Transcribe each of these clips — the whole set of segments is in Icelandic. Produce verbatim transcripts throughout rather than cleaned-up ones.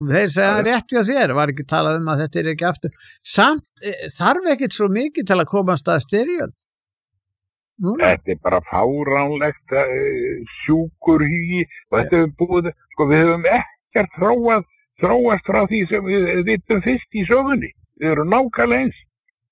Þeir segja rétt hjá þér, var ekki talað um að þetta er ekki aftur. Samt e, þarf ekkit svo mikið til að komast að styrjöld. Núna. Þetta er bara fáránlegt uh, sjúkur hí og þetta hefur búið, sko við höfum ekkert þróað, þróast frá því sem við vitum fyrst í sögunni. Við erum nákvæmlega eins.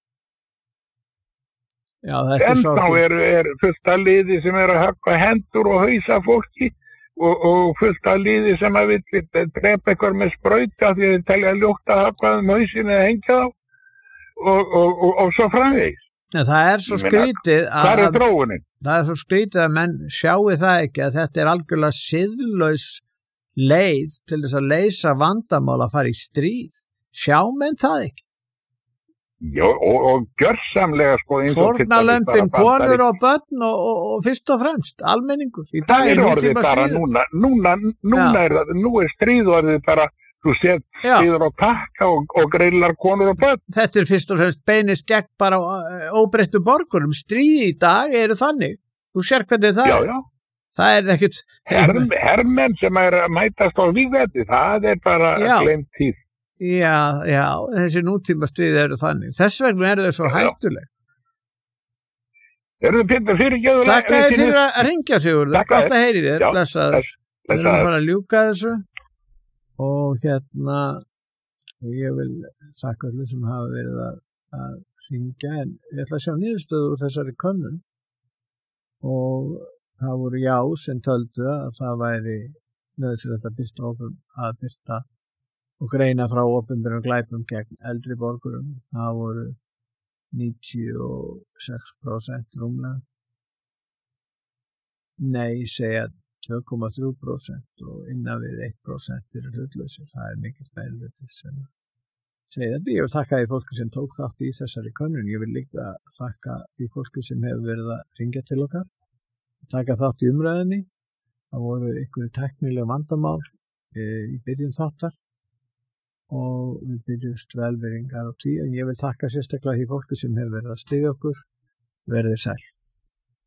Já, þetta er svo. En þá er, er fullt af liði sem er að höggva hendur og hausa fólki. Og, og fullt af liði sem að vil drepa eitthvað með sprauta því að þið telja ljótt að hafa um hausin eða hengja þá og, og, og, og svo framvegis. Ja, það er svo skrítið að, hvað er þróunin? Það er svo skrítið að menn sjáu það ekki að þetta er algjörlega siðlaus leið til þess að leysa vandamál að fara í stríð. Sjá menn það ekki? Já, og, og gjörsamlega sko fórnarlömbin, konur og börn og, og, og fyrst og fremst almenningur í dag það er orðið bara núna núna, núna er, nú er stríð orðið bara þú séð stríður á takka og, og grillar konur og börn. Þetta er fyrst og fremst beinist gegn bara óbreyttu borgurum. Stríð í dag eru þannig þú sér hvernig það já, er já. Það er ekkert Herm, hermenn sem er að mætast á vígvætti það er bara glemt tíð. Já, já, þessi nútíma stríð eru þannig. Þess vegna eru þau svo hættuleg. Eru þið Pétur fyrir gjöðu? Takk að þið fyrir að ringja Sigurður. Gott að heyri þér, blessaður. Við erum að fara að ljúka þessu og hérna ég vil þakka allir sem hafa verið að, að ringja en ég ætla að sjá niðurstöðu úr þessari könnun og það voru já sem töldu að það væri nauðsynlegt að birta að birta og greina frá opinberum glæpum gegn eldri borgurum. Það voru níutíu og sex prósent rúmlega. Nei, segja tvö komma þrjú prósent og innan við eitt prósent eru hlutlausir. Það er mikill meirihluti sem segja þetta. Ég vil þakka því fólki sem tók þátt í þessari könnun. Ég vil líka þakka því fólki sem hefur verið að ringja til okkar. Taka þátt í umræðinni. Það voru einhverju tæknileg vandamál e, í byrjun þáttar. Og við byrjumst velveringar á tí en ég vil takka sérstaklega því fólki sem hefur verið að styðja okkur verðið sæl.